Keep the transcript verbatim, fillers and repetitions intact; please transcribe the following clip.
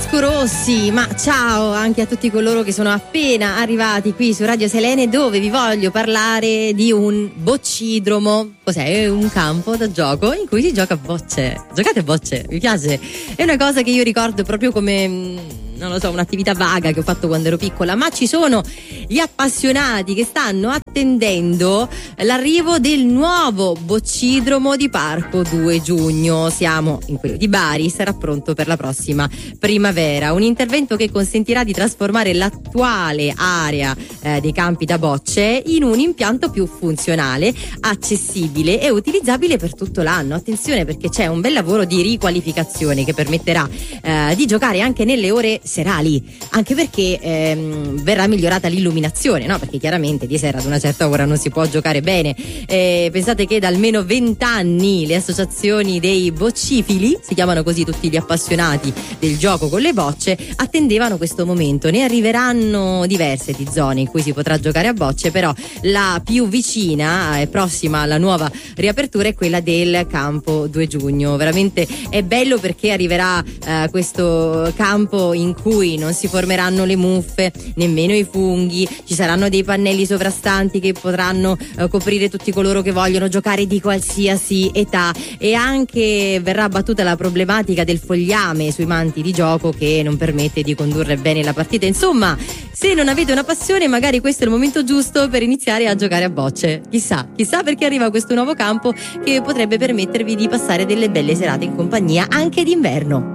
Vasco Rossi, ma ciao anche a tutti coloro che sono appena arrivati qui su Radio Selene, dove vi voglio parlare di un boccidromo. Cos'è? È un campo da gioco in cui si gioca a bocce. Giocate a bocce, mi piace. È una cosa che io ricordo proprio come, non lo so, un'attività vaga che ho fatto quando ero piccola, ma ci sono gli appassionati che stanno attendendo l'arrivo del nuovo boccidromo di Parco due giugno. Siamo in quello di Bari, sarà pronto per la prossima primavera. Un intervento che consentirà di trasformare l'attuale area eh, dei campi da bocce in un impianto più funzionale, accessibile e utilizzabile per tutto l'anno. Attenzione, perché c'è un bel lavoro di riqualificazione che permetterà eh, di giocare anche nelle ore serali, anche perché ehm, verrà migliorata l'illuminazione, no? Perché chiaramente di sera ad una certa ora non si può giocare bene. Eh, pensate che da almeno vent'anni le associazioni dei boccifili, si chiamano così tutti gli appassionati del gioco con le bocce, attendevano questo momento. Ne arriveranno diverse di zone in cui si potrà giocare a bocce, però la più vicina e prossima alla nuova riapertura è quella del campo due giugno. Veramente è bello, perché arriverà eh, questo campo in cui non si formeranno le muffe, nemmeno i funghi, ci saranno dei pannelli sovrastanti che potranno eh, coprire tutti coloro che vogliono giocare di qualsiasi età, e anche verrà abbattuta la problematica del fogliame sui manti di gioco che non permette di condurre bene la partita. Insomma, se non avete una passione, magari questo è il momento giusto per iniziare a giocare a bocce. Chissà, chissà perché arriva questo nuovo campo che potrebbe permettervi di passare delle belle serate in compagnia anche d'inverno.